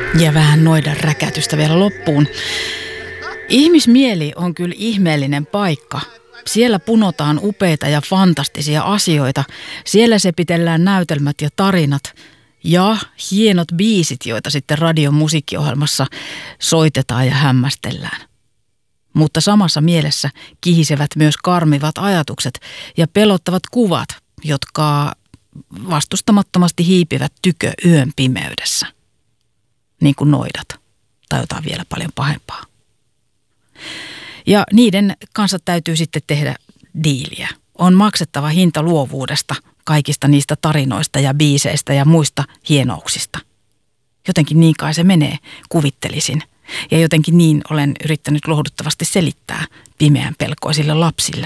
Ja vähän noidan räkätystä vielä loppuun. Ihmismieli on kyllä ihmeellinen paikka. Siellä punotaan upeita ja fantastisia asioita. Siellä sepitellään näytelmät ja tarinat ja hienot biisit, joita sitten radion musiikkiohjelmassa soitetaan ja hämmästellään. Mutta samassa mielessä kihisevät myös karmivat ajatukset ja pelottavat kuvat, jotka vastustamattomasti hiipivät tykö yön pimeydessä. Niin kuin noidat tai jotain vielä paljon pahempaa. Ja niiden kanssa täytyy sitten tehdä diiliä. On maksettava hinta luovuudesta, kaikista niistä tarinoista ja biiseistä ja muista hienouksista. Jotenkin niin kai se menee, kuvittelisin. Ja jotenkin niin olen yrittänyt lohduttavasti selittää pimeän pelkoisille lapsille.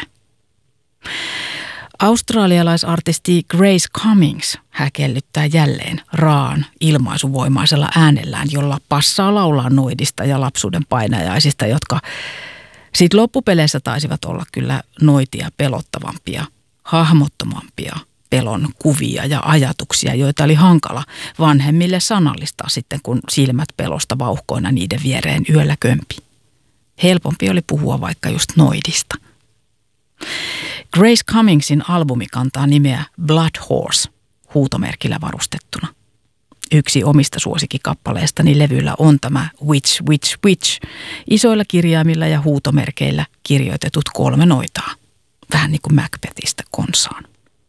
Australialaisartisti Grace Cummings häkellyttää jälleen raan ilmaisuvoimaisella äänellään, jolla passaa laulaa noidista ja lapsuuden painajaisista, jotka sitten loppupeleissä taisivat olla kyllä noitia pelottavampia, hahmottomampia pelon kuvia ja ajatuksia, joita oli hankala vanhemmille sanallistaa sitten, kun silmät pelosta vauhkoina niiden viereen yöllä kömpi. Helpompi oli puhua vaikka just noidista. Grace Cummingsin albumi kantaa nimeä Blood Horse, huutomerkillä varustettuna. Yksi omista suosikkikappaleistani levyllä on tämä Witch, Witch, Witch, isoilla kirjaimilla ja huutomerkeillä kirjoitetut 3 noitaa. Vähän niin kuin Macbethistä konsaan.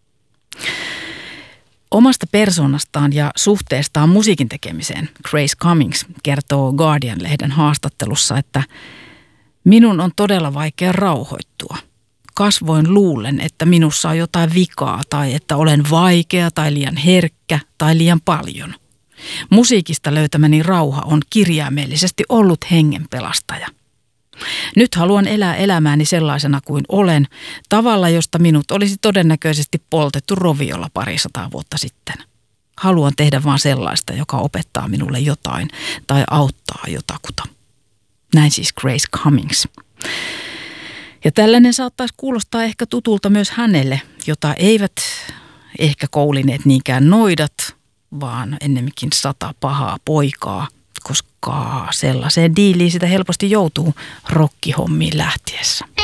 Omasta persoonastaan ja suhteestaan musiikin tekemiseen Grace Cummings kertoo Guardian-lehden haastattelussa, että minun on todella vaikea rauhoittua. Kasvoin luulen, että minussa on jotain vikaa tai että olen vaikea tai liian herkkä tai liian paljon. Musiikista löytämäni rauha on kirjaimellisesti ollut hengen pelastaja. Nyt haluan elää elämääni sellaisena kuin olen, tavalla, josta minut olisi todennäköisesti poltettu roviolla 200 vuotta sitten. Haluan tehdä vaan sellaista, joka opettaa minulle jotain tai auttaa jotakuta. Näin siis Grace Cummings. Ja tällainen saattaisi kuulostaa ehkä tutulta myös hänelle, jota eivät ehkä koulineet niinkään noidat, vaan ennemminkin 100 pahaa poikaa, koska sellaiseen diiliin sitä helposti joutuu rokkihommiin lähtiessä.